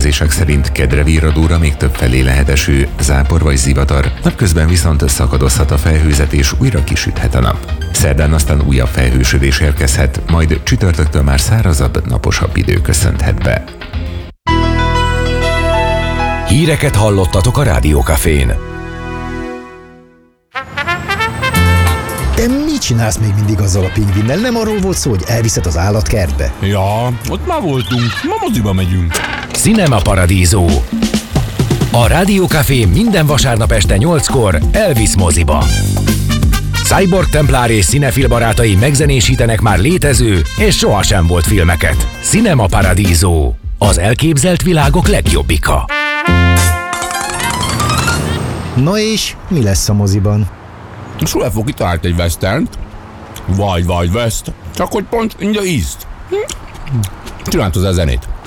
előrejelzések szerint kedre virradóra még több felé lehet eső, zápor vagy zivatar, napközben viszont szakadozhat a felhőzet és újra kisüthet a nap. Szerdán aztán újabb felhősödés érkezhet, majd csütörtöktől már szárazabb, naposabb idő köszönthet be. Híreket hallottatok a Rádió Cafén. Te mit csinálsz még mindig azzal a pingvinnel? Nem arról volt szó, hogy elviszed az állatkertbe? Ja, ott már voltunk, ma moziba megyünk. Cinema Paradiso. A Rádió Café minden vasárnap este 8-kor elvisz moziba. Cyborg Templár és cinefil barátai megzenésítenek már létező és sohasem volt filmeket. Cinema Paradiso. Az elképzelt világok legjobbika. Na és mi lesz a moziban? Sulefó kitalált egy westernt. Vagy West. Csak hogy pont in the East. Csinált hozzá zenét.